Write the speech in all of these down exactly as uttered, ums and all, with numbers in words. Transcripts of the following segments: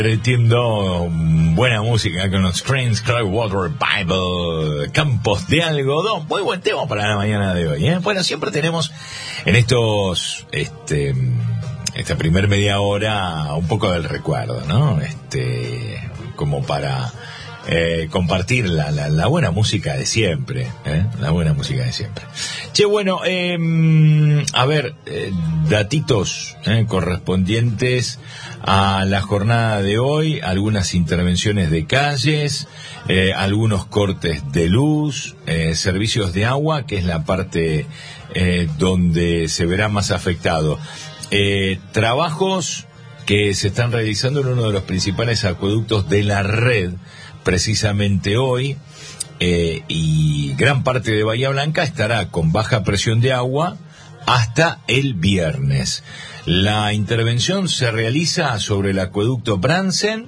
Entiendo buena música con los Creams, Clearwater Bible, Campos de Algodón. Muy buen tema para la mañana de hoy, ¿eh? Bueno, siempre tenemos en estos, este, esta primer media hora un poco del recuerdo, ¿no? Este, como para eh, compartir la, la, la buena música de siempre, ¿eh? La buena música de siempre. Che, bueno, eh, a ver, eh, datitos eh, correspondientes a la jornada de hoy, algunas intervenciones de calles, eh, algunos cortes de luz, eh, servicios de agua, que es la parte eh, donde se verá más afectado. Eh, trabajos que se están realizando en uno de los principales acueductos de la red, precisamente hoy, eh, y gran parte de Bahía Blanca estará con baja presión de agua hasta el viernes. La intervención se realiza sobre el acueducto Bransen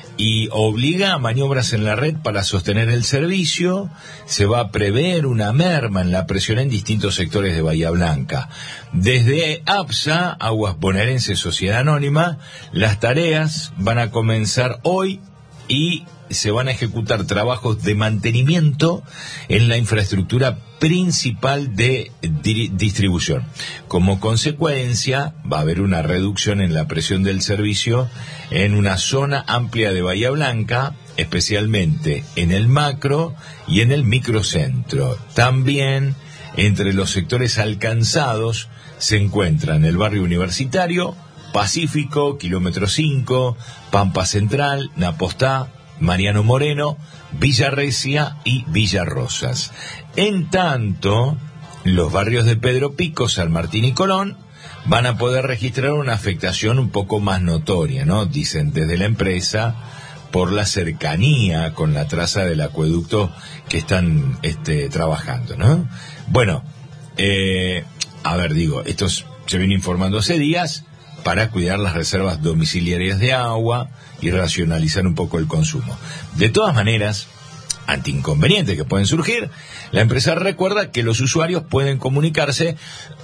y obliga a maniobras en la red para sostener el servicio. Se va a prever una merma en la presión en distintos sectores de Bahía Blanca. Desde APSA, Aguas Bonaerense Sociedad Anónima, las tareas van a comenzar hoy y se van a ejecutar trabajos de mantenimiento en la infraestructura principal de di- distribución. Como consecuencia, va a haber una reducción en la presión del servicio en una zona amplia de Bahía Blanca, especialmente en el macro y en el microcentro. También entre los sectores alcanzados se encuentran el barrio Universitario, Pacífico, Kilómetro cinco, Pampa Central, Napostá, Mariano Moreno, Villa Recia y Villa Rosas. En tanto, los barrios de Pedro Pico, San Martín y Colón van a poder registrar una afectación un poco más notoria, ¿no? Dicen desde la empresa, por la cercanía con la traza del acueducto que están este, trabajando, ¿no? Bueno, eh, a ver, digo, esto se viene informando hace días para cuidar las reservas domiciliarias de agua y racionalizar un poco el consumo. De todas maneras, ante inconvenientes que pueden surgir, la empresa recuerda que los usuarios pueden comunicarse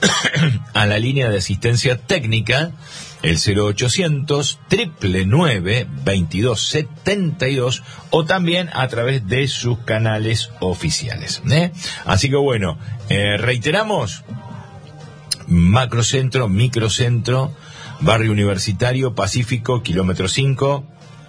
a la línea de asistencia técnica, el cero ochocientos, nueve nueve nueve, veintidós setenta y dos, o también a través de sus canales oficiales, ¿eh? Así que bueno, eh, reiteramos, macrocentro, microcentro, Barrio Universitario, Pacífico, Kilómetro cinco,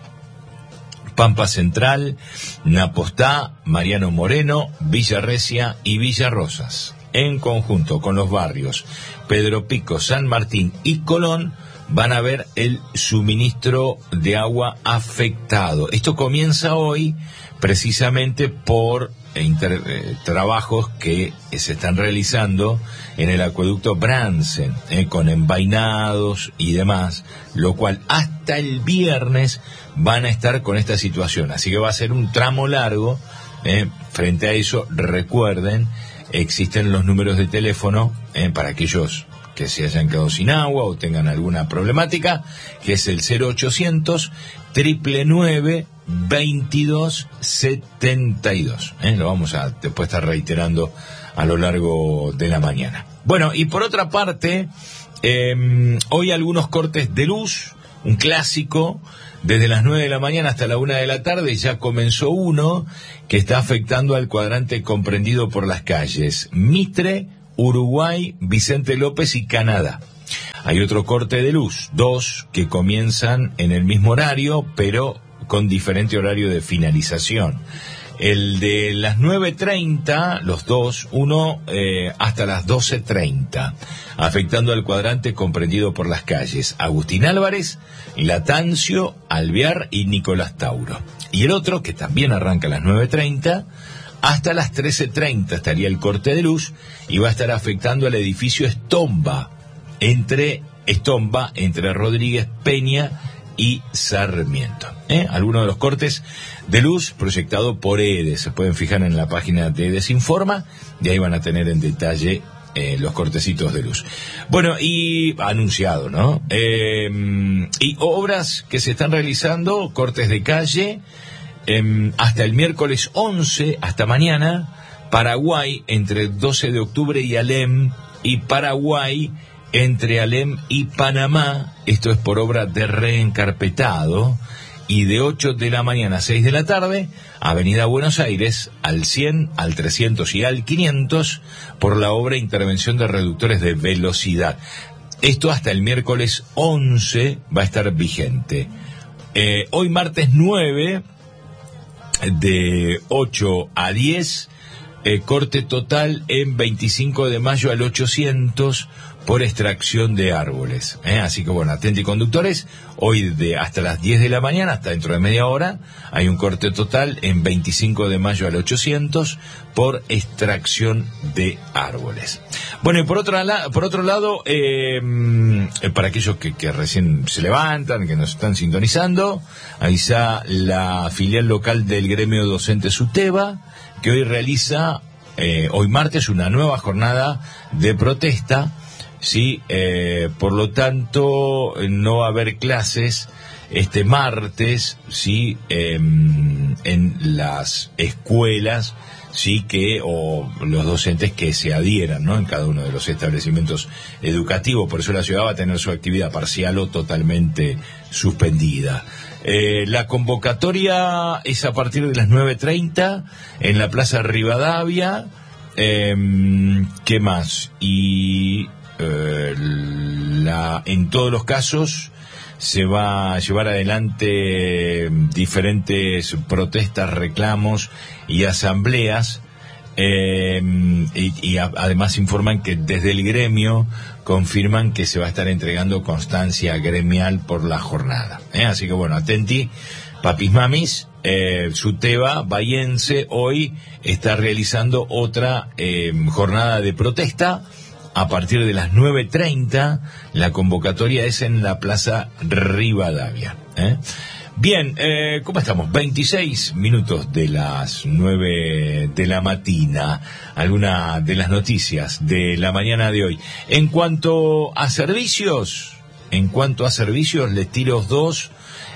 Pampa Central, Napostá, Mariano Moreno, Villa Recia y Villa Rosas. En conjunto con los barrios Pedro Pico, San Martín y Colón, van a ver el suministro de agua afectado. Esto comienza hoy precisamente por Inter, eh, trabajos que eh, se están realizando en el acueducto Bransen, eh, con envainados y demás, lo cual hasta el viernes van a estar con esta situación, así que va a ser un tramo largo. Eh, frente a eso, recuerden, existen los números de teléfono eh, para aquellos que se hayan quedado sin agua o tengan alguna problemática, que es el cero ochocientos, nueve nueve nueve, veintidós setenta y dos. ¿eh? Lo vamos a después estar reiterando a lo largo de la mañana. Bueno, y por otra parte, eh, hoy algunos cortes de luz, un clásico, desde las nueve de la mañana hasta la una de la tarde ya comenzó uno que está afectando al cuadrante comprendido por las calles Mitre, Uruguay, Vicente López y Canadá. Hay otro corte de luz, dos que comienzan en el mismo horario, pero con diferente horario de finalización. El de las nueve treinta, los dos, uno eh, hasta las doce treinta, afectando al cuadrante comprendido por las calles Agustín Álvarez, Latancio, Alvear y Nicolás Tauro. Y el otro, que también arranca a las nueve treinta, hasta las trece treinta estaría el corte de luz y va a estar afectando al edificio Estomba, entre Estomba, entre Rodríguez Peña y Sarmiento. ¿Eh? Algunos de los cortes de luz proyectado por EDES. Se pueden fijar en la página de EDES Informa y ahí van a tener en detalle eh, los cortecitos de luz. Bueno, y anunciado, ¿no? Eh, y obras que se están realizando, cortes de calle, eh, hasta el miércoles once, hasta mañana, Paraguay, entre doce de octubre y Alem, y Paraguay, entre Alem y Panamá. Esto es por obra de reencarpetado. y de ocho de la mañana a seis de la tarde, Avenida Buenos Aires, al cien, al trescientos y al quinientos, por la obra Intervención de Reductores de Velocidad. Esto hasta el miércoles once va a estar vigente. Eh, hoy martes nueve, de ocho a diez, eh, corte total en veinticinco de mayo al ochocientos por extracción de árboles. ¿eh? Así que bueno, atentos conductores, hoy de hasta las diez de la mañana, hasta dentro de media hora, hay un corte total en veinticinco de mayo al ochocientos por extracción de árboles. Bueno, y por otro, la, por otro lado, eh, para aquellos que, que recién se levantan, que nos están sintonizando, ahí está la filial local del gremio docente SUTEBA, que hoy realiza, eh, hoy martes, una nueva jornada de protesta. Sí, eh, por lo tanto no va a haber clases este martes, sí, eh, en las escuelas, sí, que o los docentes que se adhieran, ¿no? En cada uno de los establecimientos educativos. Por eso la ciudad va a tener su actividad parcial o totalmente suspendida. Eh, la convocatoria es a partir de las nueve treinta en la Plaza Rivadavia. Eh, ¿Qué más? Y Eh, la, en todos los casos se va a llevar adelante diferentes protestas, reclamos y asambleas, eh, y, y a, además informan que desde el gremio confirman que se va a estar entregando constancia gremial por la jornada. ¿eh? Así que bueno, atenti, papis mamis. Eh, SUTEBA Bahiense hoy está realizando otra eh, jornada de protesta. A partir de las nueve treinta, la convocatoria es en la Plaza Rivadavia. ¿eh? Bien, eh, ¿cómo estamos? veintiséis minutos de las nueve de la mañana. Alguna de las noticias de la mañana de hoy. En cuanto a servicios, en cuanto a servicios, les tiro dos.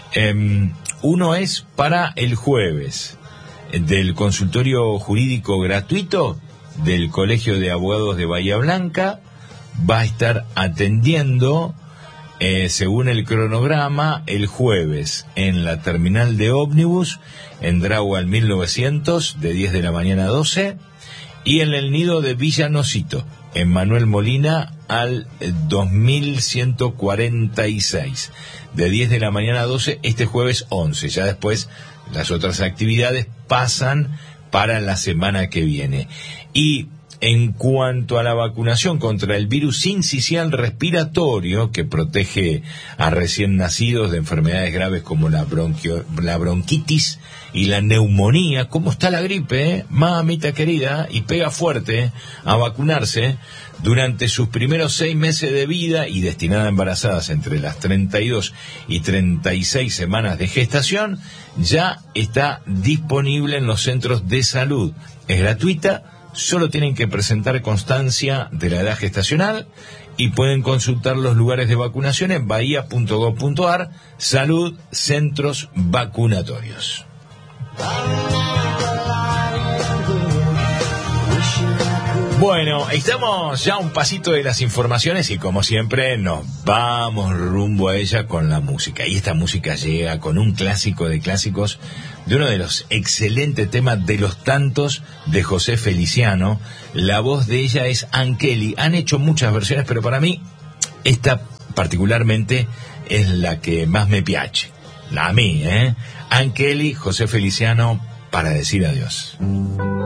Eh, uno es para el jueves, del consultorio jurídico gratuito del Colegio de Abogados de Bahía Blanca. Va a estar atendiendo, eh, según el cronograma, el jueves en la terminal de ómnibus en Dragual mil novecientos, de diez de la mañana a doce, y en el nido de Villa Nocito, en Manuel Molina, al dos mil ciento cuarenta y seis, de diez de la mañana a doce, este jueves once. Ya después las otras actividades pasan para la semana que viene. Y en cuanto a la vacunación contra el virus sincicial respiratorio, que protege a recién nacidos de enfermedades graves como la, bronquio, la bronquitis y la neumonía, ¿cómo está la gripe? Eh? Mamita querida, y pega fuerte a vacunarse durante sus primeros seis meses de vida y destinada a embarazadas entre las treinta y dos y treinta y seis semanas de gestación, ya está disponible en los centros de salud. Es gratuita. Solo tienen que presentar constancia de la edad gestacional y pueden consultar los lugares de vacunación en bahía punto gob punto ar, salud, centros vacunatorios. Bueno, estamos ya a un pasito de las informaciones y como siempre nos vamos rumbo a ella con la música. Y esta música llega con un clásico de clásicos, de uno de los excelentes temas de los tantos de José Feliciano. La voz de ella es Ann Kelly. Han hecho muchas versiones, pero para mí esta particularmente es la que más me piace. A mí, ¿eh? Ann Kelly, José Feliciano, para decir adiós.